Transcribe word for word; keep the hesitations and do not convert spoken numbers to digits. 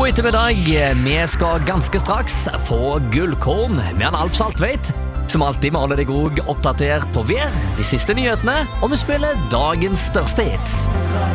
God ettermiddag. Vi skal ganske straks få gullkorn med en Alf Saltveit, som alltid må holde deg også oppdatert på vær, de siste nyhetene, og vi spiller dagens største hits.